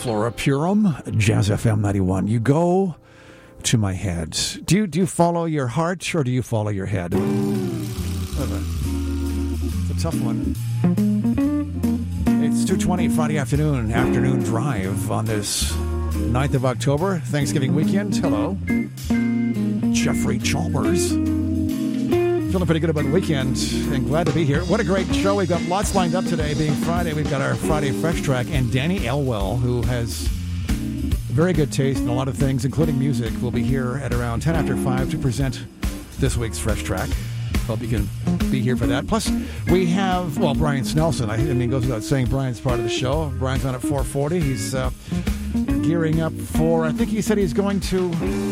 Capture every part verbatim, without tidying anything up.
Flora Purim, Jazz F M ninety-one. You go to my head. Do you, do you follow your heart or do you follow your head? It's a tough one. It's two twenty Friday afternoon, afternoon drive on this ninth of October, Thanksgiving weekend. Hello. Jeffrey Chalmers. Feeling pretty good about the weekend and glad to be here. What a great show. We've got lots lined up today. Being Friday, we've got our Friday Fresh Track, and Danny Elwell, who has very good taste in a lot of things, including music, will be here at around ten after five to present this week's Fresh Track. Hope you can be here for that. Plus, we have, well, Brian Snelson. I, I mean, it goes without saying, Brian's part of the show. Brian's on at four forty. He's uh, gearing up for, I think he said he's going to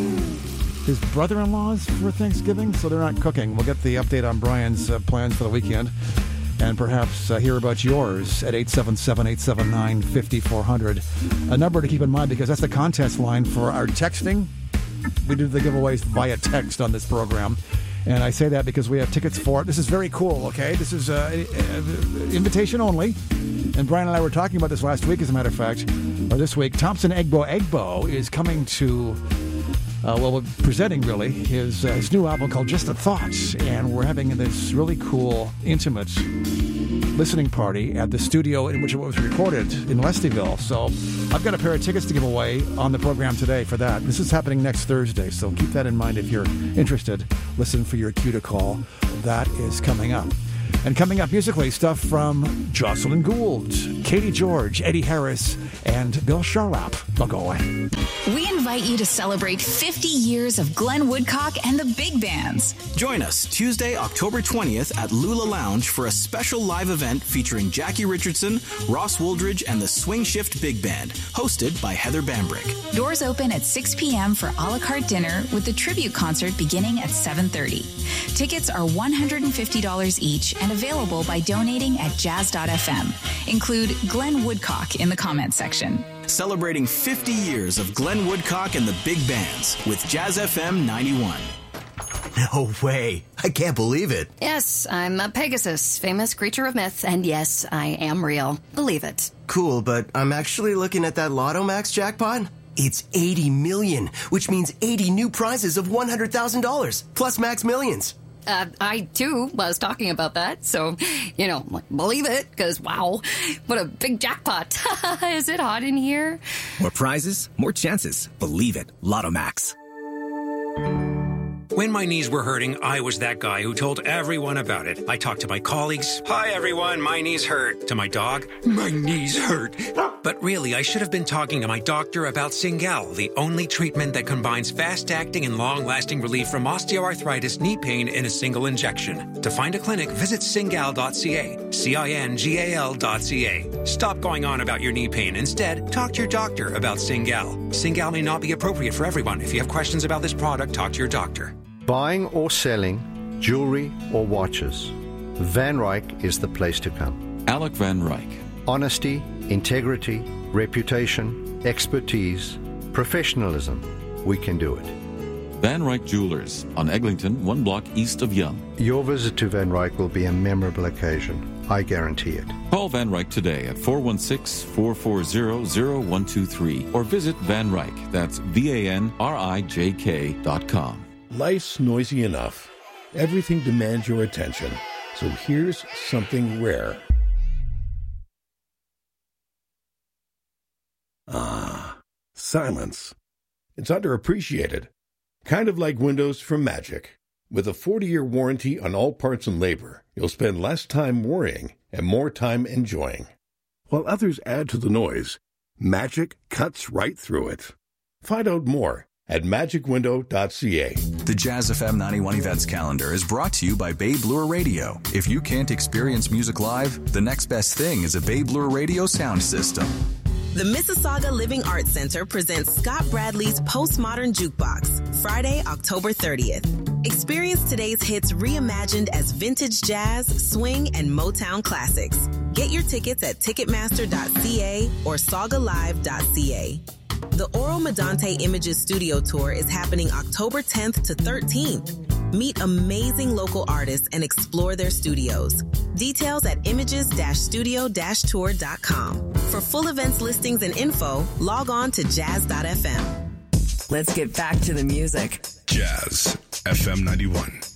his brother-in-law's for Thanksgiving, so they're not cooking. We'll get the update on Brian's uh, plans for the weekend and perhaps uh, hear about yours at eight seven seven, eight seven nine, five four zero zero. A number to keep in mind because that's the contest line for our texting. We do the giveaways via text on this program. And I say that because we have tickets for it. This is very cool, okay? This is uh, invitation only. And Brian and I were talking about this last week, as a matter of fact, or this week. Thompson Egbo Egbo is coming to... Uh, well, we're presenting, really, his, uh, his new album called Just a Thought. And we're having this really cool, intimate listening party at the studio in which it was recorded in Lestyville. So I've got a pair of tickets to give away on the program today for that. This is happening next Thursday, so keep that in mind if you're interested. Listen for your cue to call. That is coming up. And coming up musically, stuff from Jocelyn Gould, Katie George, Eddie Harris, and Bill Charlap. Don't go away. We invite you to celebrate fifty years of Glenn Woodcock and the Big Bands. Join us Tuesday, October twentieth at Lula Lounge for a special live event featuring Jackie Richardson, Ross Wooldridge, and the Swing Shift Big Band, hosted by Heather Bambrick. Doors open at six p.m. for a la carte dinner with the tribute concert beginning at seven thirty. Tickets are one hundred fifty dollars each and available by donating at jazz dot f m. Include Glenn Woodcock in the comment section. Celebrating fifty years of Glenn Woodcock and the Big Bands with Jazz F M ninety-one. No way. I can't believe it. Yes, I'm a Pegasus, famous creature of myth, and yes, I am real. Believe it. Cool, but I'm actually looking at that Lotto Max jackpot. It's eighty million, which means eighty new prizes of one hundred thousand dollars, plus Max Millions. Uh, I, too, was talking about that, so, you know, believe it, because, wow, what a big jackpot. Is it hot in here? More prizes, more chances. Believe it. Lotto Max. When my knees were hurting, I was that guy who told everyone about it. I talked to my colleagues. Hi, everyone. My knees hurt. To my dog. My knees hurt. But really, I should have been talking to my doctor about Cingal, the only treatment that combines fast-acting and long-lasting relief from osteoarthritis knee pain in a single injection. To find a clinic, visit cingal dot c a. C I N G A L dot C A. Stop going on about your knee pain. Instead, talk to your doctor about Cingal. Cingal may not be appropriate for everyone. If you have questions about this product, talk to your doctor. Buying or selling jewelry or watches, Van Ryck is the place to come. Alec Van Ryck. Honesty, integrity, reputation, expertise, professionalism. We can do it. Van Ryck Jewelers on Eglinton, one block east of Yonge. Your visit to Van Ryck will be a memorable occasion. I guarantee it. Call Van Ryck today at four one six, four four zero, zero one two three or visit Van Ryck. That's V A N R I J K dot com. Life's noisy enough. Everything demands your attention. So here's something rare. Ah, silence. It's underappreciated. Kind of like windows from Magic. With a forty-year warranty on all parts and labor, you'll spend less time worrying and more time enjoying. While others add to the noise, Magic cuts right through it. Find out more at magic window dot c a. The Jazz F M ninety-one events calendar is brought to you by Babe Lure Radio. If you can't experience music live, the next best thing is a Babe Lure Radio sound system. The Mississauga Living Arts Center presents Scott Bradley's Postmodern Jukebox, Friday, October thirtieth. Experience today's hits reimagined as vintage jazz, swing, and Motown classics. Get your tickets at ticketmaster dot c a or saga live dot c a. The Oro Medante Images Studio Tour is happening October tenth to thirteenth. Meet amazing local artists and explore their studios. Details at images studio tour dot com. For full events listings and info, log on to jazz dot f m. Let's get back to the music. Jazz F M ninety-one.